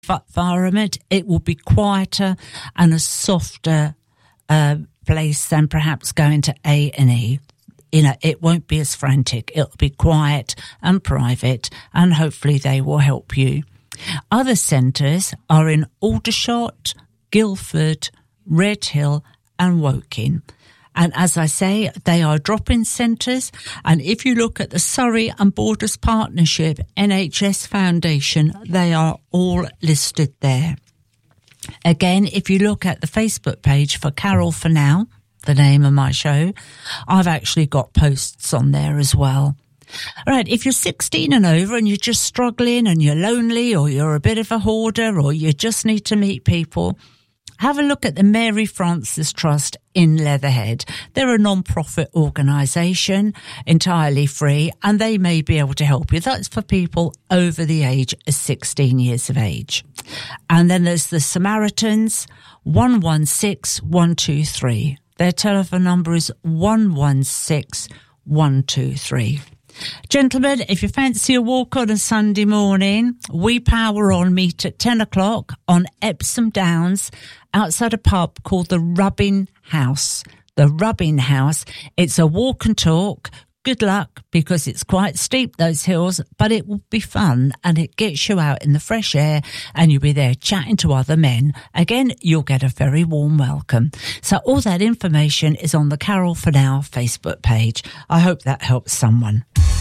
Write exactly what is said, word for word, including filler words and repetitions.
environment. It will be quieter and a softer uh, place than perhaps going to A and E. You know, it won't be as frantic. It'll be quiet and private, and hopefully they will help you. Other centres are in Aldershot, Guildford, Redhill and Woking. And as I say, they are drop-in centres. And if you look at the Surrey and Borders Partnership N H S Foundation, they are all listed there. Again, if you look at the Facebook page for Carol for Now, the name of my show, I've actually got posts on there as well. Right, if you're sixteen and over and you're just struggling and you're lonely, or you're a bit of a hoarder, or you just need to meet people, have a look at the Mary Frances Trust in Leatherhead. They're a non-profit organisation, entirely free, and they may be able to help you. That's for people over the age of sixteen years of age. And then there's the Samaritans, one one six one two three. Their telephone number is one one six one two three. Gentlemen, if you fancy a walk on a Sunday morning, We Power On meet at ten o'clock on Epsom Downs outside a pub called the Rubbing House. The Rubbing House. It's a walk and talk. Good luck, because it's quite steep, those hills, but it will be fun and it gets you out in the fresh air and you'll be there chatting to other men. Again, you'll get a very warm welcome. So all that information is on the Carol for Now Facebook page. I hope that helps someone.